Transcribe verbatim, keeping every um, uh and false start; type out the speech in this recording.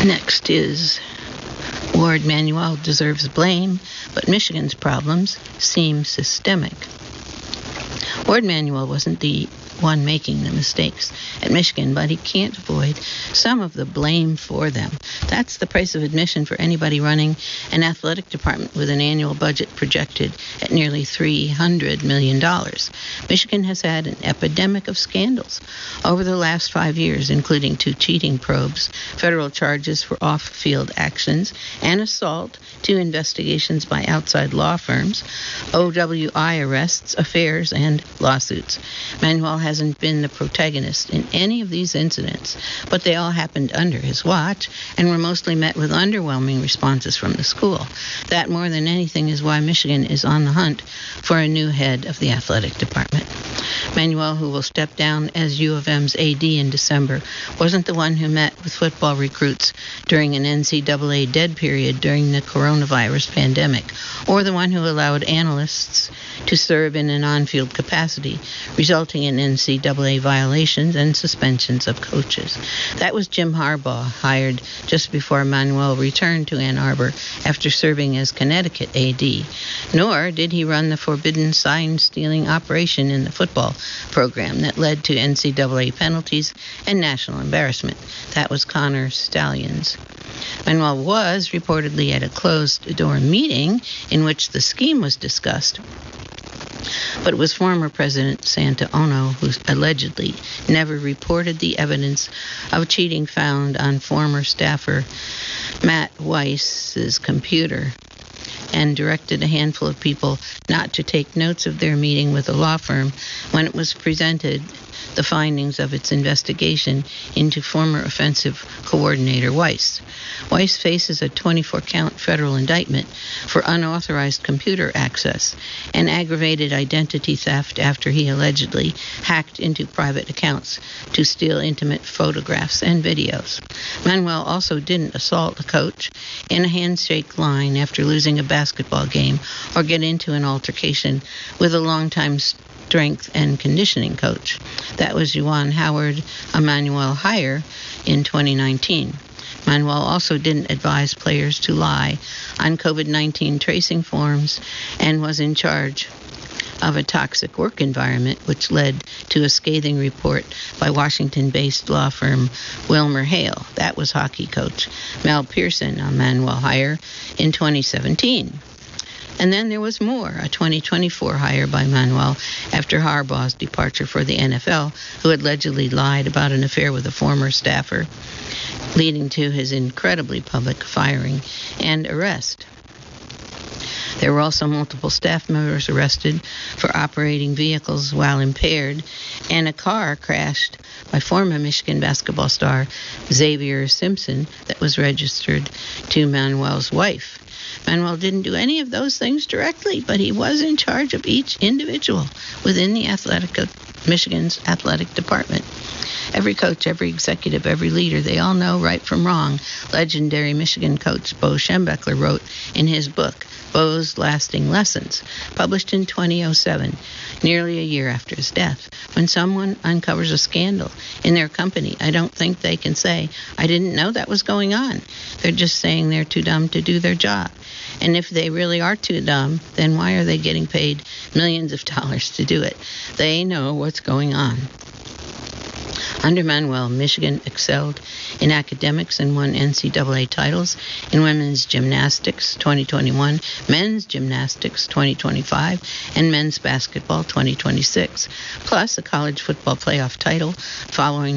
Next is Warde Manuel deserves blame, but Michigan's problems seem systemic. Warde Manuel wasn't the one making the mistakes at Michigan, but he can't avoid some of the blame for them. That's the price of admission for anybody running an athletic department with an annual budget projected at nearly three hundred million dollars. Michigan has had an epidemic of scandals over the last five years, including two cheating probes, federal charges for off-field actions, and assault, two investigations by outside law firms, O W I arrests, affairs, and lawsuits. Manuel hasn't been the protagonist in any of these incidents, but they all happened under his watch and were mostly met with underwhelming responses from the school. That, more than anything, is why Michigan is on the hunt for a new head of the athletic department. Manuel, who will step down as U of M's A D in December, wasn't the one who met with football recruits during an N C double A dead period during the coronavirus pandemic, or the one who allowed analysts to serve in an on-field capacity, resulting in N C double A violations and suspensions of coaches. That was Jim Harbaugh, hired just before Manuel returned to Ann Arbor after serving as Connecticut A D. Nor did he run the forbidden sign-stealing operation in the football program that led to N C double A penalties and national embarrassment. That was Connor Stalions. Manuel was reportedly at a closed-door meeting in which the scheme was discussed, but it was former President Santa Ono who allegedly never reported the evidence of cheating found on former staffer Matt Weiss's computer, and directed a handful of people not to take notes of their meeting with the law firm when it was presented the findings of its investigation into former offensive coordinator Weiss. Weiss faces a twenty-four count federal indictment for unauthorized computer access and aggravated identity theft after he allegedly hacked into private accounts to steal intimate photographs and videos. Manuel also didn't assault a coach in a handshake line after losing a basketball game or get into an altercation with a longtime strength and conditioning coach. That was Juwan Howard, a Manuel hire in twenty nineteen. Manuel also didn't advise players to lie on covid nineteen tracing forms and was in charge of a toxic work environment, which led to a scathing report by Washington-based law firm Wilmer Hale. That was hockey coach Mel Pearson, a Manuel hire in twenty seventeen. And then there was more, a twenty twenty-four hire by Manuel after Harbaugh's departure for the N F L, who had allegedly lied about an affair with a former staffer, leading to his incredibly public firing and arrest. There were also multiple staff members arrested for operating vehicles while impaired, and a car crashed by former Michigan basketball star Xavier Simpson that was registered to Manuel's wife. Manuel didn't do any of those things directly, but he was in charge of each individual within the athletic Michigan's athletic department. Every coach, every executive, every leader, they all know right from wrong. Legendary Michigan coach Bo Schembechler wrote in his book, Bo's Lasting Lessons, published in twenty oh seven, nearly a year after his death. When someone uncovers a scandal in their company, I don't think they can say, I didn't know that was going on. They're just saying they're too dumb to do their job. And if they really are too dumb, then why are they getting paid millions of dollars to do it? They know what's going on. Under Manuel, Michigan excelled in academics and won N C double A titles in women's gymnastics twenty twenty-one, men's gymnastics twenty twenty-five, and men's basketball twenty twenty-six, plus a college football playoff title following